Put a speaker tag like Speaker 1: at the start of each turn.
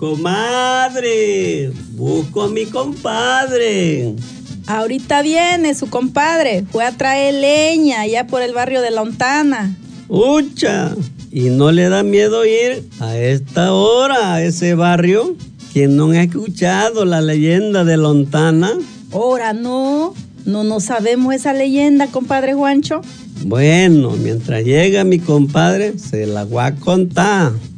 Speaker 1: Comadre, busco a mi compadre.
Speaker 2: Ahorita viene su compadre. Fue a traer leña allá por el barrio de Lontana.
Speaker 1: ¡Ucha! ¿Y no le da miedo ir a esta hora a ese barrio? ¿Quién no ha escuchado la leyenda de Lontana?
Speaker 2: Ahora no sabemos esa leyenda, compadre Juancho.
Speaker 1: Bueno, mientras llega mi compadre, se la voy a contar.